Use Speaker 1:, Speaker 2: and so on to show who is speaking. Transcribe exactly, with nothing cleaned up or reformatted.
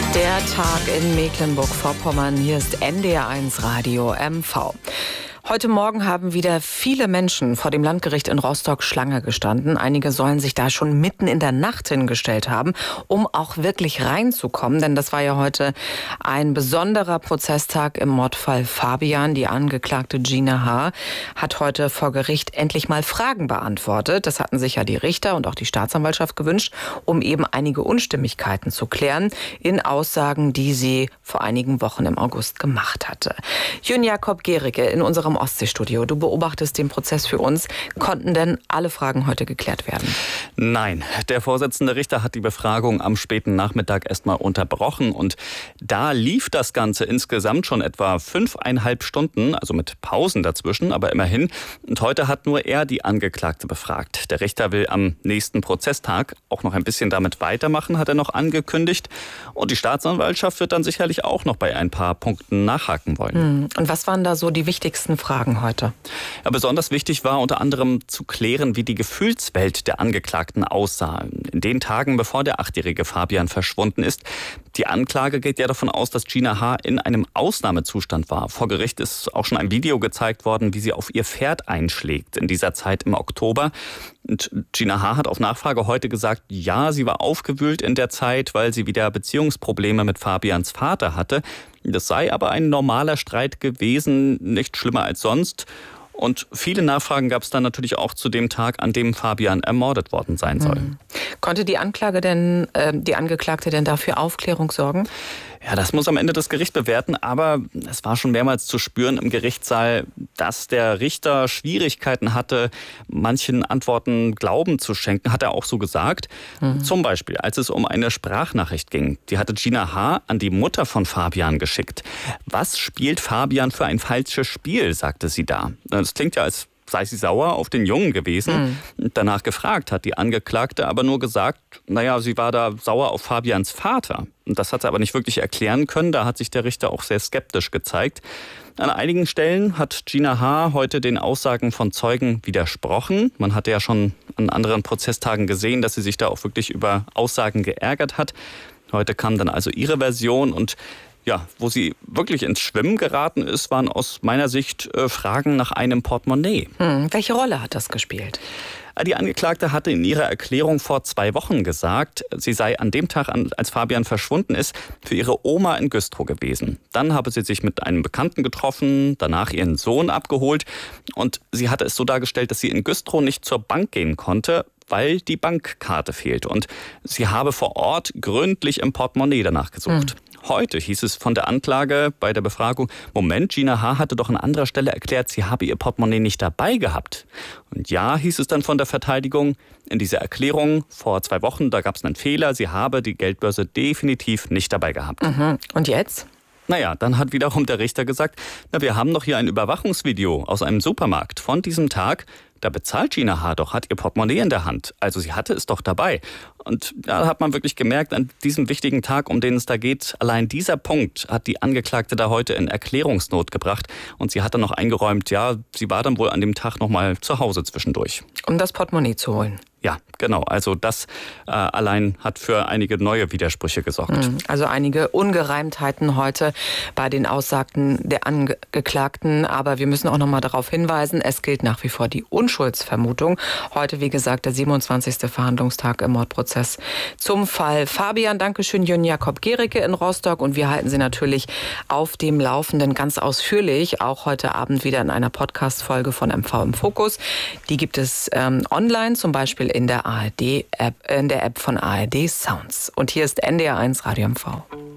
Speaker 1: Der Tag in Mecklenburg-Vorpommern. Hier ist N D R eins Radio M V. Heute Morgen haben wieder viele Menschen vor dem Landgericht in Rostock Schlange gestanden. Einige sollen sich da schon mitten in der Nacht hingestellt haben, um auch wirklich reinzukommen. Denn das war ja heute ein besonderer Prozesstag im Mordfall Fabian. Die Angeklagte Gina H. hat heute vor Gericht endlich mal Fragen beantwortet. Das hatten sich ja die Richter und auch die Staatsanwaltschaft gewünscht, um eben einige Unstimmigkeiten zu klären in Aussagen, die sie vor einigen Wochen im August gemacht hatte. Jün Jakob Gericke in unserem Ostseestudio. Du beobachtest den Prozess für uns. Konnten denn alle Fragen heute geklärt werden?
Speaker 2: Nein, der Vorsitzende Richter hat die Befragung am späten Nachmittag erstmal unterbrochen und da lief das Ganze insgesamt schon etwa fünfeinhalb Stunden, also mit Pausen dazwischen, aber immerhin. Und heute hat nur er die Angeklagte befragt. Der Richter will am nächsten Prozesstag auch noch ein bisschen damit weitermachen, hat er noch angekündigt. Und die Staatsanwaltschaft wird dann sicherlich auch noch bei ein paar Punkten nachhaken wollen.
Speaker 1: Und was waren da so die wichtigsten Fragen heute?
Speaker 2: Ja, besonders wichtig war unter anderem zu klären, wie die Gefühlswelt der Angeklagten aussah. In den Tagen, bevor der achtjährige Fabian verschwunden ist. Die Anklage geht ja davon aus, dass Gina H. in einem Ausnahmezustand war. Vor Gericht ist auch schon ein Video gezeigt worden, wie sie auf ihr Pferd einschlägt in dieser Zeit im Oktober. Und Gina H. hat auf Nachfrage heute gesagt, ja, sie war aufgewühlt in der Zeit, weil sie wieder Beziehungsprobleme mit Fabians Vater hatte. Das sei aber ein normaler Streit gewesen, nicht schlimmer als sonst. Und viele Nachfragen gab es dann natürlich auch zu dem Tag, an dem Fabian ermordet worden sein soll.
Speaker 1: Mhm. Konnte die Anklage denn, äh, die Angeklagte denn dafür Aufklärung sorgen?
Speaker 2: Ja, das muss am Ende das Gericht bewerten, aber es war schon mehrmals zu spüren im Gerichtssaal, dass der Richter Schwierigkeiten hatte, manchen Antworten Glauben zu schenken, hat er auch so gesagt. Mhm. Zum Beispiel, als es um eine Sprachnachricht ging, die hatte Gina H. an die Mutter von Fabian geschickt. Was spielt Fabian für ein falsches Spiel, sagte sie da. Das klingt ja, als sei sie sauer auf den Jungen gewesen. Mhm. Danach gefragt hat die Angeklagte aber nur gesagt, naja, sie war da sauer auf Fabians Vater. Und das hat sie aber nicht wirklich erklären können. Da hat sich der Richter auch sehr skeptisch gezeigt. An einigen Stellen hat Gina H. heute den Aussagen von Zeugen widersprochen. Man hatte ja schon an anderen Prozesstagen gesehen, dass sie sich da auch wirklich über Aussagen geärgert hat. Heute kam dann also ihre Version und ja, wo sie wirklich ins Schwimmen geraten ist, waren aus meiner Sicht äh, Fragen nach einem Portemonnaie.
Speaker 1: Hm, welche Rolle hat das gespielt?
Speaker 2: Die Angeklagte hatte in ihrer Erklärung vor zwei Wochen gesagt, sie sei an dem Tag, als Fabian verschwunden ist, für ihre Oma in Güstrow gewesen. Dann habe sie sich mit einem Bekannten getroffen, danach ihren Sohn abgeholt und sie hatte es so dargestellt, dass sie in Güstrow nicht zur Bank gehen konnte, weil die Bankkarte fehlt. Und sie habe vor Ort gründlich im Portemonnaie danach gesucht. Hm. Heute hieß es von der Anklage bei der Befragung, Moment, Gina H. hatte doch an anderer Stelle erklärt, sie habe ihr Portemonnaie nicht dabei gehabt. Und ja, hieß es dann von der Verteidigung, in dieser Erklärung vor zwei Wochen, da gab es einen Fehler, sie habe die Geldbörse definitiv nicht dabei gehabt.
Speaker 1: Mhm. Und jetzt?
Speaker 2: Naja, dann hat wiederum der Richter gesagt, na, wir haben doch hier ein Überwachungsvideo aus einem Supermarkt von diesem Tag. Da bezahlt Gina H. doch, hat ihr Portemonnaie in der Hand. Also sie hatte es doch dabei. Und da hat man wirklich gemerkt, an diesem wichtigen Tag, um den es da geht, allein dieser Punkt hat die Angeklagte da heute in Erklärungsnot gebracht. Und sie hat dann noch eingeräumt, ja, sie war dann wohl an dem Tag noch mal zu Hause zwischendurch.
Speaker 1: Um das Portemonnaie zu holen?
Speaker 2: Ja, genau. Also das äh, allein hat für einige neue Widersprüche gesorgt.
Speaker 1: Also einige Ungereimtheiten heute bei den Aussagen der Angeklagten. Aber wir müssen auch noch mal darauf hinweisen, es gilt nach wie vor die Unschuldsvermutung. Heute, wie gesagt, der siebenundzwanzigste Verhandlungstag im Mordprozess zum Fall Fabian. Dankeschön, Jün Jakob Gericke in Rostock. Und wir halten Sie natürlich auf dem Laufenden ganz ausführlich. Auch heute Abend wieder in einer Podcast-Folge von M V im Fokus. Die gibt es ähm, online, zum Beispiel in der A R D-App, in der App von A R D Sounds. Und hier ist N D R eins Radio M V.